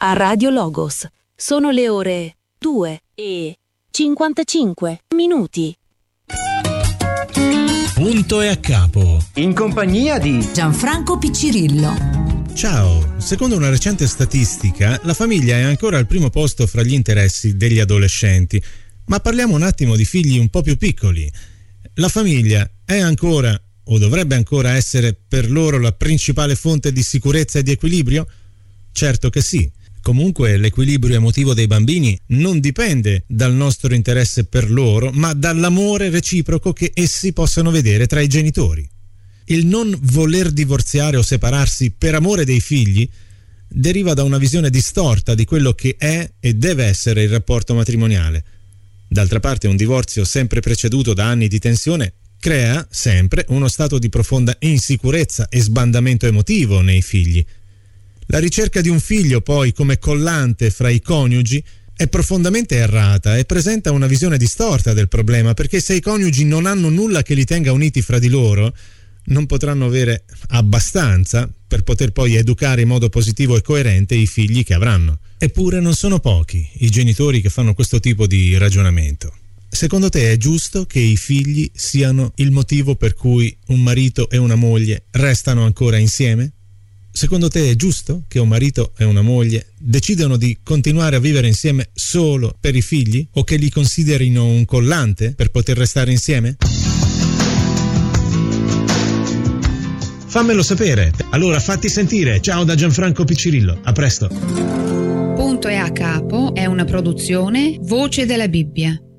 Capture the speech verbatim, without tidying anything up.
a Radio Logos. Sono le ore due e cinquantacinque minuti. Punto e a capo. In compagnia di Gianfranco Piccirillo. Ciao, secondo una recente statistica, la famiglia è ancora al primo posto fra gli interessi degli adolescenti. Ma parliamo un attimo di figli un po' più piccoli. La famiglia è ancora, o dovrebbe ancora essere, per loro la principale fonte di sicurezza e di equilibrio? Certo che sì. Comunque l'equilibrio emotivo dei bambini non dipende dal nostro interesse per loro, ma dall'amore reciproco che essi possano vedere tra i genitori. Il non voler divorziare o separarsi per amore dei figli deriva da una visione distorta di quello che è e deve essere il rapporto matrimoniale. D'altra parte, un divorzio sempre preceduto da anni di tensione crea sempre uno stato di profonda insicurezza e sbandamento emotivo nei figli. La ricerca di un figlio, poi, come collante fra i coniugi è profondamente errata e presenta una visione distorta del problema, perché se i coniugi non hanno nulla che li tenga uniti fra di loro, non potranno avere abbastanza per poter poi educare in modo positivo e coerente i figli che avranno. Eppure non sono pochi i genitori che fanno questo tipo di ragionamento. Secondo te è giusto che i figli siano il motivo per cui un marito e una moglie restano ancora insieme? Secondo te è giusto che un marito e una moglie decidano di continuare a vivere insieme solo per i figli, o che li considerino un collante per poter restare insieme? Fammelo sapere. Allora fatti sentire. Ciao da Gianfranco Piccirillo. A presto. Punto e a capo è una produzione Voce della Bibbia.